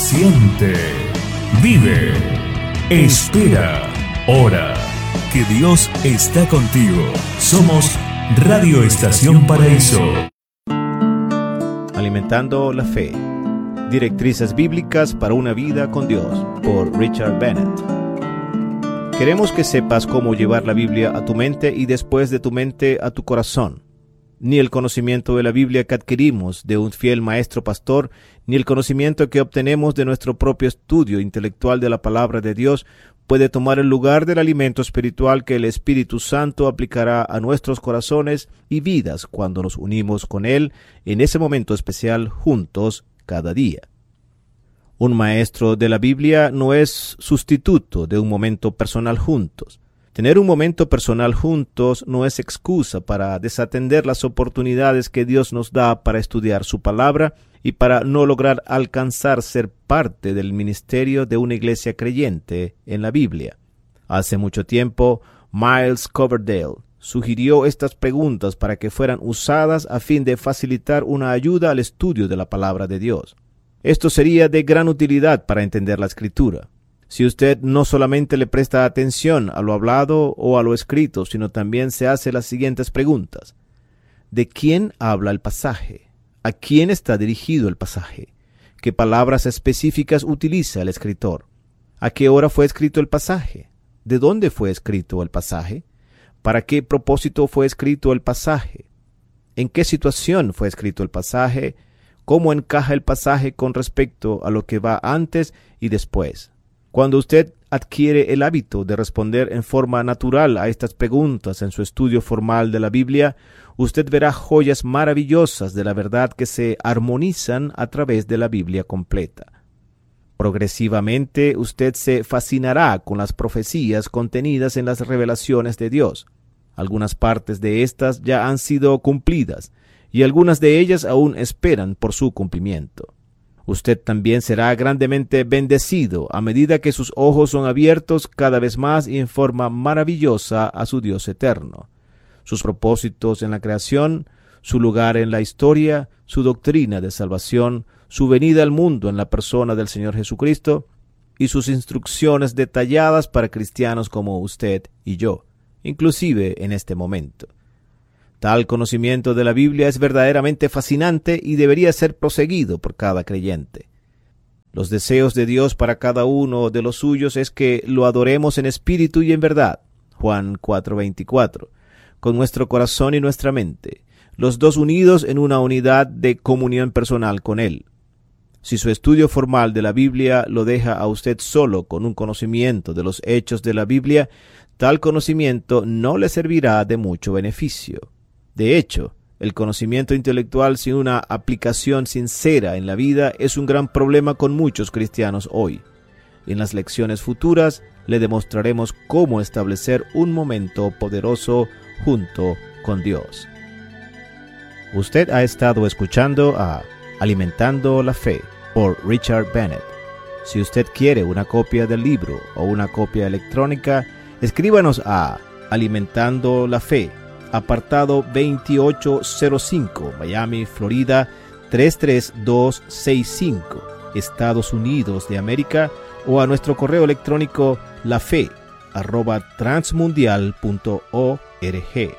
Siente, vive, espera, ora, que Dios está contigo. Somos Radio Estación Paraíso. Alimentando la fe. Directrices bíblicas para una vida con Dios, por Richard Bennett. Queremos que sepas cómo llevar la Biblia a tu mente y después de tu mente a tu corazón. Ni el conocimiento de la Biblia que adquirimos de un fiel maestro pastor, ni el conocimiento que obtenemos de nuestro propio estudio intelectual de la palabra de Dios puede tomar el lugar del alimento espiritual que el Espíritu Santo aplicará a nuestros corazones y vidas cuando nos unimos con Él en ese momento especial juntos cada día. Un maestro de la Biblia no es sustituto de un momento personal juntos. Tener un momento personal juntos no es excusa para desatender las oportunidades que Dios nos da para estudiar su palabra y para no lograr alcanzar ser parte del ministerio de una iglesia creyente en la Biblia. Hace mucho tiempo, Miles Coverdale sugirió estas preguntas para que fueran usadas a fin de facilitar una ayuda al estudio de la palabra de Dios. Esto sería de gran utilidad para entender la Escritura. Si usted no solamente le presta atención a lo hablado o a lo escrito, sino también se hace las siguientes preguntas. ¿De quién habla el pasaje? ¿A quién está dirigido el pasaje? ¿Qué palabras específicas utiliza el escritor? ¿A qué hora fue escrito el pasaje? ¿De dónde fue escrito el pasaje? ¿Para qué propósito fue escrito el pasaje? ¿En qué situación fue escrito el pasaje? ¿Cómo encaja el pasaje con respecto a lo que va antes y después? Cuando usted adquiere el hábito de responder en forma natural a estas preguntas en su estudio formal de la Biblia, usted verá joyas maravillosas de la verdad que se armonizan a través de la Biblia completa. Progresivamente, usted se fascinará con las profecías contenidas en las revelaciones de Dios. Algunas partes de estas ya han sido cumplidas, y algunas de ellas aún esperan por su cumplimiento. Usted también será grandemente bendecido a medida que sus ojos son abiertos cada vez más y en forma maravillosa a su Dios eterno. Sus propósitos en la creación, su lugar en la historia, su doctrina de salvación, su venida al mundo en la persona del Señor Jesucristo y sus instrucciones detalladas para cristianos como usted y yo, inclusive en este momento. Tal conocimiento de la Biblia es verdaderamente fascinante y debería ser proseguido por cada creyente. Los deseos de Dios para cada uno de los suyos es que lo adoremos en espíritu y en verdad, Juan 4:24, con nuestro corazón y nuestra mente, los dos unidos en una unidad de comunión personal con Él. Si su estudio formal de la Biblia lo deja a usted solo con un conocimiento de los hechos de la Biblia, tal conocimiento no le servirá de mucho beneficio. De hecho, el conocimiento intelectual sin una aplicación sincera en la vida es un gran problema con muchos cristianos hoy. En las lecciones futuras le demostraremos cómo establecer un momento poderoso junto con Dios. Usted ha estado escuchando a Alimentando la Fe por Richard Bennett. Si usted quiere una copia del libro o una copia electrónica, escríbanos a Alimentando la Fe, apartado 2805, Miami, Florida 33265, Estados Unidos de América, o a nuestro correo electrónico lafe@transmundial.org.